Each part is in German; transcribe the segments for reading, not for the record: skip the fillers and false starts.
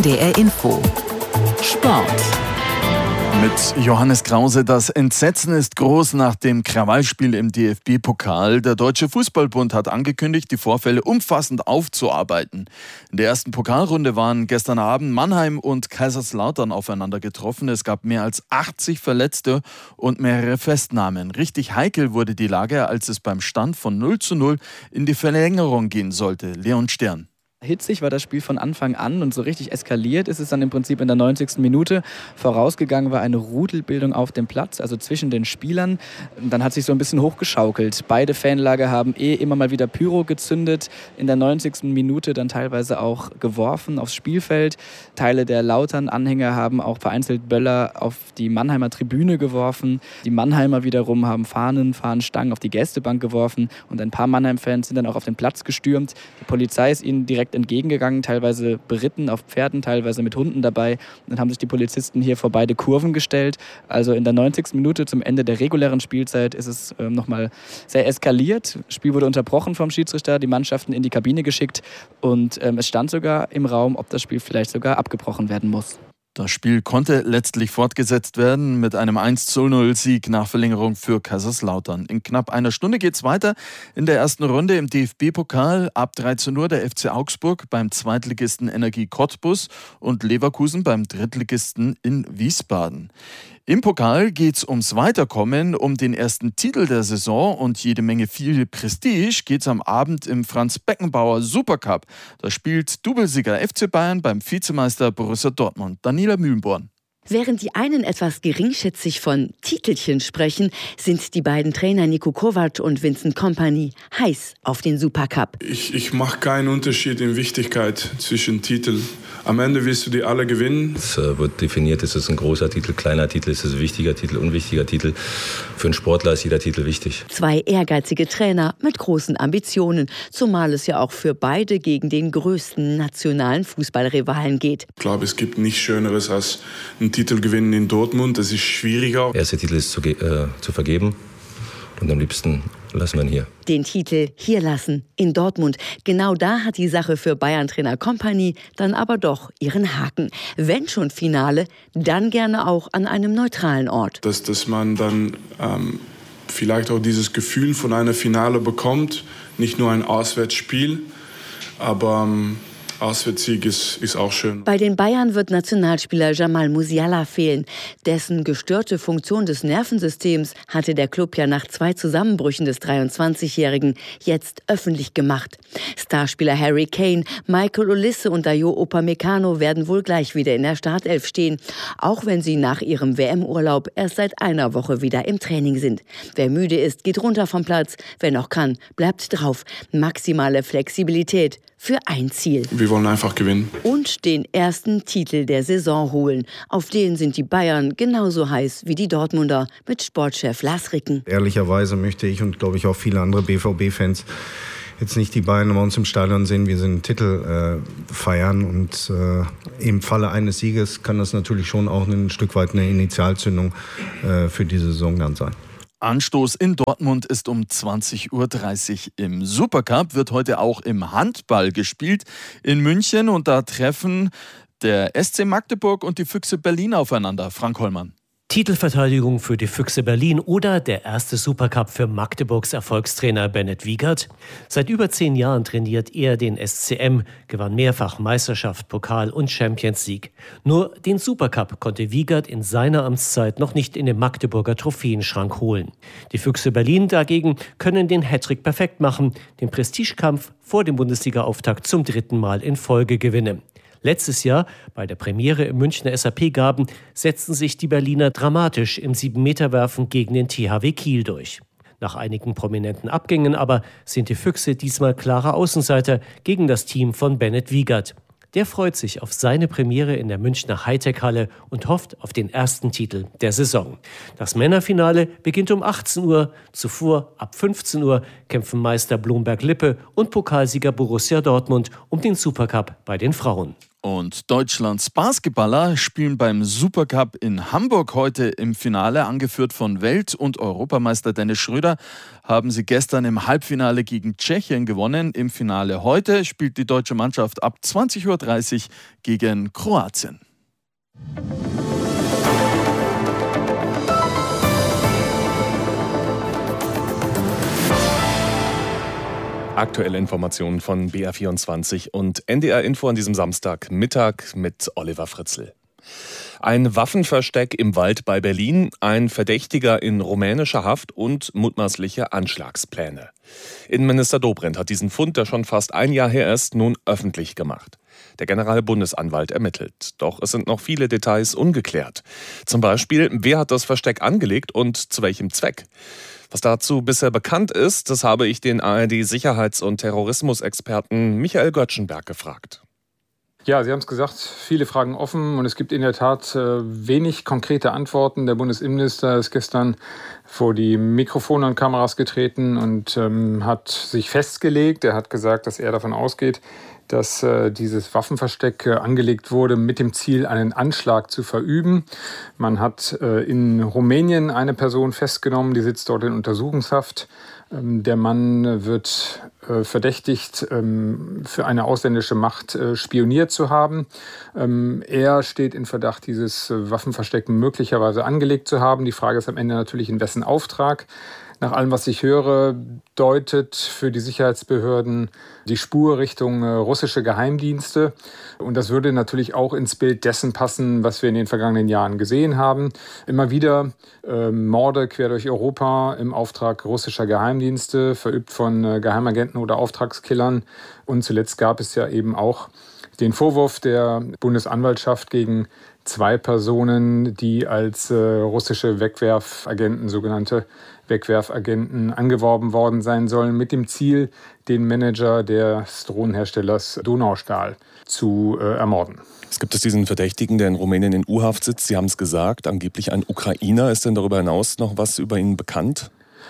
NDR Info. Sport. Mit Johannes Krause. Das Entsetzen ist groß nach dem Krawallspiel im DFB-Pokal. Der Deutsche Fußballbund hat angekündigt, die Vorfälle umfassend aufzuarbeiten. In der ersten Pokalrunde waren gestern Abend Mannheim und Kaiserslautern aufeinander getroffen. Es gab mehr als 80 Verletzte und mehrere Festnahmen. Richtig heikel wurde die Lage, als es beim Stand von 0:0 in die Verlängerung gehen sollte. Leon Stern. Hitzig war das Spiel von Anfang an und so richtig eskaliert ist es dann im Prinzip in der 90. Minute. Vorausgegangen war eine Rudelbildung auf dem Platz, also zwischen den Spielern. Dann hat sich so ein bisschen hochgeschaukelt. Beide Fanlager haben immer mal wieder Pyro gezündet. In der 90. Minute dann teilweise auch geworfen aufs Spielfeld. Teile der Lautern-Anhänger haben auch vereinzelt Böller auf die Mannheimer Tribüne geworfen. Die Mannheimer wiederum haben Fahnenstangen auf die Gästebank geworfen. Und ein paar Mannheim-Fans sind dann auch auf den Platz gestürmt. Die Polizei ist ihnen direkt entgegengegangen, teilweise beritten auf Pferden, teilweise mit Hunden dabei. Und dann haben sich die Polizisten hier vor beide Kurven gestellt. Also in der 90. Minute zum Ende der regulären Spielzeit ist es nochmal sehr eskaliert. Das Spiel wurde unterbrochen vom Schiedsrichter, die Mannschaften in die Kabine geschickt und es stand sogar im Raum, ob das Spiel vielleicht sogar abgebrochen werden muss. Das Spiel konnte letztlich fortgesetzt werden mit einem 1:0-Sieg nach Verlängerung für Kaiserslautern. In knapp einer Stunde geht es weiter in der ersten Runde im DFB-Pokal. Ab 13 Uhr der FC Augsburg beim Zweitligisten Energie Cottbus und Leverkusen beim Drittligisten in Wiesbaden. Im Pokal geht es ums Weiterkommen, um den ersten Titel der Saison und jede Menge viel Prestige geht es am Abend im Franz-Beckenbauer Supercup. Da spielt Doublesieger FC Bayern beim Vizemeister Borussia Dortmund. Daniela Mühlenborn. Während die einen etwas geringschätzig von Titelchen sprechen, sind die beiden Trainer Niko Kovac und Vincent Kompany heiß auf den Supercup. Ich mache keinen Unterschied in Wichtigkeit zwischen Titeln. Am Ende willst du die alle gewinnen. Es wird definiert, ist es ein großer Titel, kleiner Titel, ist es ein wichtiger Titel, unwichtiger Titel. Für einen Sportler ist jeder Titel wichtig. Zwei ehrgeizige Trainer mit großen Ambitionen, zumal es ja auch für beide gegen den größten nationalen Fußballrivalen geht. Ich glaube, es gibt nichts Schöneres als einen Titel gewinnen in Dortmund. Das ist schwieriger. Der erste Titel ist zu vergeben und am liebsten lassen wir ihn hier. Den Titel hier lassen, in Dortmund. Genau da hat die Sache für Bayern-Trainer Kompany dann aber doch ihren Haken. Wenn schon Finale, dann gerne auch an einem neutralen Ort. Dass man dann vielleicht auch dieses Gefühl von einer Finale bekommt. Nicht nur ein Auswärtsspiel, aber Auswärtssieg ist auch schön. Bei den Bayern wird Nationalspieler Jamal Musiala fehlen. Dessen gestörte Funktion des Nervensystems hatte der Club ja nach 2 Zusammenbrüchen des 23-Jährigen jetzt öffentlich gemacht. Starspieler Harry Kane, Michael Olise und Dayot Upamecano werden wohl gleich wieder in der Startelf stehen. Auch wenn sie nach ihrem WM-Urlaub erst seit einer Woche wieder im Training sind. Wer müde ist, geht runter vom Platz. Wer noch kann, bleibt drauf. Maximale Flexibilität für ein Ziel. Wir wollen einfach gewinnen. Und den ersten Titel der Saison holen. Auf den sind die Bayern genauso heiß wie die Dortmunder mit Sportchef Lars Ricken. Ehrlicherweise möchte ich und glaube ich auch viele andere BVB-Fans jetzt nicht die Bayern bei uns im Stadion sehen, wir sind einen Titel feiern. Und im Falle eines Sieges kann das natürlich schon auch ein Stück weit eine Initialzündung für die Saison dann sein. Anstoß in Dortmund ist um 20:30 Uhr. Im Supercup wird heute auch im Handball gespielt in München und da treffen der SC Magdeburg und die Füchse Berlin aufeinander. Frank Hollmann. Titelverteidigung für die Füchse Berlin oder der erste Supercup für Magdeburgs Erfolgstrainer Bennett Wiegert. Seit über 10 Jahren trainiert er den SCM, gewann mehrfach Meisterschaft, Pokal und Champions League. Nur den Supercup konnte Wiegert in seiner Amtszeit noch nicht in den Magdeburger Trophäenschrank holen. Die Füchse Berlin dagegen können den Hattrick perfekt machen, den Prestigekampf vor dem Bundesliga-Auftakt zum 3. Mal in Folge gewinnen. Letztes Jahr, bei der Premiere im Münchner SAP-Garten, setzten sich die Berliner dramatisch im 7-Meter-Werfen gegen den THW Kiel durch. Nach einigen prominenten Abgängen aber sind die Füchse diesmal klare Außenseiter gegen das Team von Bennett Wiegert. Der freut sich auf seine Premiere in der Münchner Hightech-Halle und hofft auf den ersten Titel der Saison. Das Männerfinale beginnt um 18 Uhr. Zuvor, ab 15 Uhr, kämpfen Meister Blomberg-Lippe und Pokalsieger Borussia Dortmund um den Supercup bei den Frauen. Und Deutschlands Basketballer spielen beim Supercup in Hamburg heute im Finale. Angeführt von Welt- und Europameister Dennis Schröder haben sie gestern im Halbfinale gegen Tschechien gewonnen. Im Finale heute spielt die deutsche Mannschaft ab 20:30 Uhr gegen Kroatien. Aktuelle Informationen von BR24 und NDR Info an diesem Samstagmittag mit Oliver Fritzl. Ein Waffenversteck im Wald bei Berlin, ein Verdächtiger in rumänischer Haft und mutmaßliche Anschlagspläne. Innenminister Dobrindt hat diesen Fund, der schon fast ein Jahr her ist, nun öffentlich gemacht. Der Generalbundesanwalt ermittelt. Doch es sind noch viele Details ungeklärt. Zum Beispiel, wer hat das Versteck angelegt und zu welchem Zweck? Was dazu bisher bekannt ist, das habe ich den ARD-Sicherheits- und Terrorismusexperten Michael Göttschenberg gefragt. Ja, Sie haben es gesagt, viele Fragen offen und es gibt in der Tat wenig konkrete Antworten. Der Bundesinnenminister ist gestern vor die Mikrofone und Kameras getreten und hat sich festgelegt. Er hat gesagt, dass er davon ausgeht, dass dieses Waffenversteck angelegt wurde mit dem Ziel, einen Anschlag zu verüben. Man hat in Rumänien eine Person festgenommen, die sitzt dort in Untersuchungshaft. Der Mann wird verdächtigt, für eine ausländische Macht spioniert zu haben. Er steht in Verdacht, dieses Waffenversteck möglicherweise angelegt zu haben. Die Frage ist am Ende natürlich, in wessen Auftrag. Nach allem, was ich höre, deutet für die Sicherheitsbehörden die Spur Richtung russische Geheimdienste. Und das würde natürlich auch ins Bild dessen passen, was wir in den vergangenen Jahren gesehen haben. Immer wieder Morde quer durch Europa im Auftrag russischer Geheimdienste, verübt von Geheimagenten oder Auftragskillern. Und zuletzt gab es ja eben auch den Vorwurf der Bundesanwaltschaft gegen 2 Personen, die als russische Wegwerfagenten, sogenannte Wegwerfagenten, angeworben worden sein sollen, mit dem Ziel, den Manager des Drohnenherstellers Donaustahl zu ermorden. Es gibt diesen Verdächtigen, der in Rumänien in U-Haft sitzt. Sie haben es gesagt, angeblich ein Ukrainer. Ist denn darüber hinaus noch was über ihn bekannt?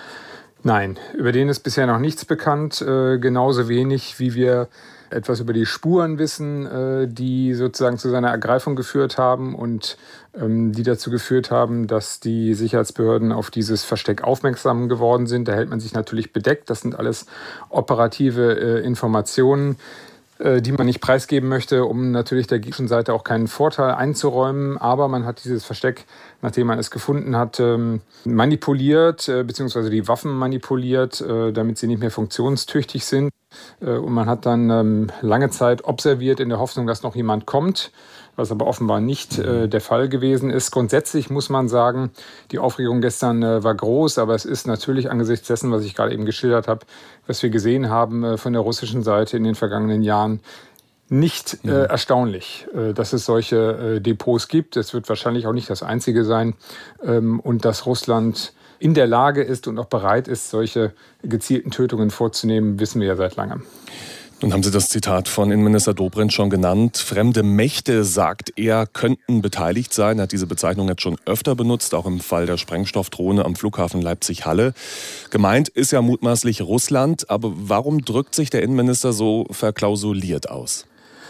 Nein, über den ist bisher noch nichts bekannt. Genauso wenig, wie wir etwas über die Spuren wissen, die sozusagen zu seiner Ergreifung geführt haben und die dazu geführt haben, dass die Sicherheitsbehörden auf dieses Versteck aufmerksam geworden sind. Da hält man sich natürlich bedeckt. Das sind alles operative Informationen, die man nicht preisgeben möchte, um natürlich der gegnerischen Seite auch keinen Vorteil einzuräumen. Aber man hat dieses Versteck, nachdem man es gefunden hat, manipuliert, beziehungsweise die Waffen manipuliert, damit sie nicht mehr funktionstüchtig sind. Und man hat dann lange Zeit observiert in der Hoffnung, dass noch jemand kommt, was aber offenbar nicht der Fall gewesen ist. Grundsätzlich muss man sagen, die Aufregung gestern war groß, aber es ist natürlich angesichts dessen, was ich gerade eben geschildert habe, was wir gesehen haben von der russischen Seite in den vergangenen Jahren, nicht erstaunlich, dass es solche Depots gibt. Es wird wahrscheinlich auch nicht das einzige sein und dass Russland in der Lage ist und auch bereit ist, solche gezielten Tötungen vorzunehmen, wissen wir ja seit langem. Nun haben Sie das Zitat von Innenminister Dobrindt schon genannt. Fremde Mächte, sagt er, könnten beteiligt sein. Er hat diese Bezeichnung jetzt schon öfter benutzt, auch im Fall der Sprengstoffdrohne am Flughafen Leipzig-Halle. Gemeint ist ja mutmaßlich Russland. Aber warum drückt sich der Innenminister so verklausuliert aus?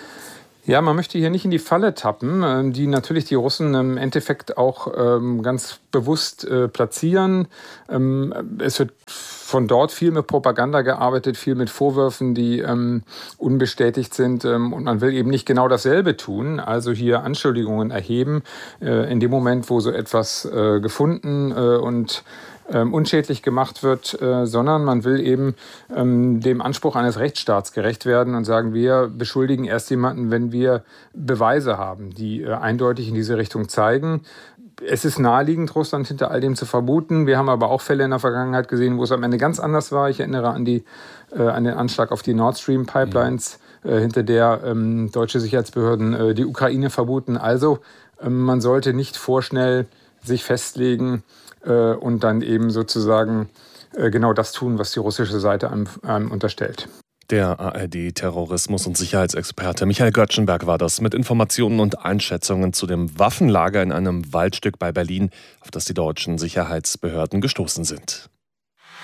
Ja, man möchte hier nicht in die Falle tappen, die natürlich die Russen im Endeffekt auch ganz bewusst platzieren. Es wird von dort viel mit Propaganda gearbeitet, viel mit Vorwürfen, die unbestätigt sind. Und man will eben nicht genau dasselbe tun, also hier Anschuldigungen erheben. In dem Moment, wo so etwas gefunden und unschädlich gemacht wird, sondern man will eben dem Anspruch eines Rechtsstaats gerecht werden und sagen, wir beschuldigen erst jemanden, wenn wir Beweise haben, die eindeutig in diese Richtung zeigen. Es ist naheliegend, Russland hinter all dem zu vermuten. Wir haben aber auch Fälle in der Vergangenheit gesehen, wo es am Ende ganz anders war. Ich erinnere an den Anschlag auf die Nord Stream Pipelines, hinter der deutsche Sicherheitsbehörden die Ukraine vermuten. Also man sollte nicht vorschnell sich festlegen und dann eben sozusagen genau das tun, was die russische Seite einem unterstellt. Der ARD-Terrorismus- und Sicherheitsexperte Michael Göttschenberg war das mit Informationen und Einschätzungen zu dem Waffenlager in einem Waldstück bei Berlin, auf das die deutschen Sicherheitsbehörden gestoßen sind.